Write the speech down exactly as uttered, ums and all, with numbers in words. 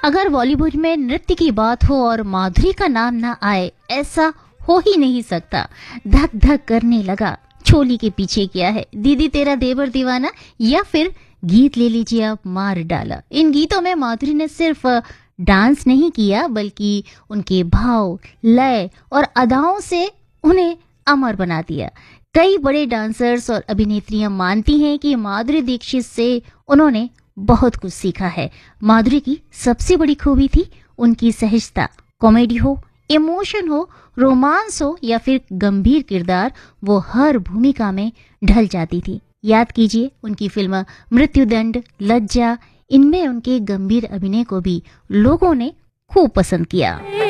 अगर बॉलीवुड में नृत्य की बात हो और माधुरी का नाम ना आए, ऐसा हो ही नहीं सकता। धक धक करने लगा, चोली के पीछे क्या है, दीदी तेरा देवर दीवाना, या फिर गीत ले लीजिए आप मार डाला। इन गीतों में माधुरी ने सिर्फ डांस नहीं किया, बल्कि उनके भाव, लय और अदाओं से उन्हें अमर बना दिया। कई बड़े डांसर्स और अभिनेत्रियां मानती हैं कि माधुरी दीक्षित से उन्होंने बहुत कुछ सीखा है। माधुरी की सबसे बड़ी खूबी थी उनकी सहजता। कॉमेडी हो, इमोशन हो, रोमांस हो या फिर गंभीर किरदार, वो हर भूमिका में ढल जाती थी। याद कीजिए उनकी फिल्म मृत्युदंड, लज्जा, इनमें उनके गंभीर अभिनय को भी लोगों ने खूब पसंद किया।